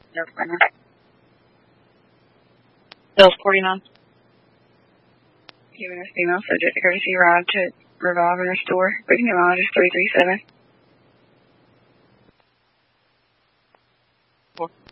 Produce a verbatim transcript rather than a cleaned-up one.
No problem. Bill's forty-nine. Giving us female subject a courtesy ride to Revive and Restore. Booking mileage is three three seven.